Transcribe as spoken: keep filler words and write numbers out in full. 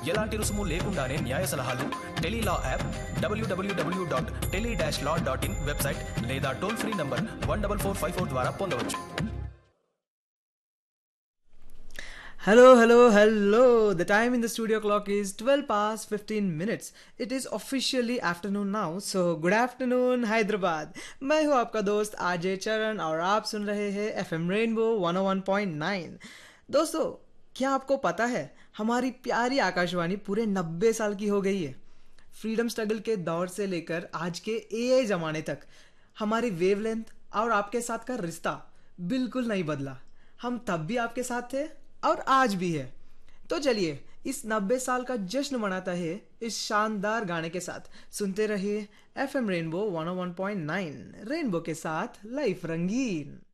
ఎలాంటి రుసుము లేకుండానే న్యాయ సలహాలు Tele-Law app, WWW dot tele dash law dot in website లేదా toll free number one double four five four ద్వారా పొందవచ్చు. Hello, hello, hello. The time in the studio clock is twelve past fifteen minutes. It is officially afternoon now. So, good afternoon, Hyderabad. मैं हूँ आपका दोस्त RJ चरण और आप सुन रहे हैं एफएम रेनबो वन ओ वन पॉइंट नाइन. दोस्तों, क्या आपको पता है हमारी प्यारी आकाशवाणी पूरे नब्बे साल की हो गई है. फ्रीडम स्ट्रगल के दौर से लेकर आज के एआई जमाने तक हमारी वेवलेंथ और आपके साथ का रिश्ता बिल्कुल नहीं बदला. हम तब भी आपके साथ थे और आज भी है. तो चलिए इस नब्बे साल का जश्न मनाता है इस शानदार गाने के साथ. सुनते रहिए एफएम रेनबो वन ओ वन पॉइंट नाइन, रेनबो के साथ लाइफ रंगीन.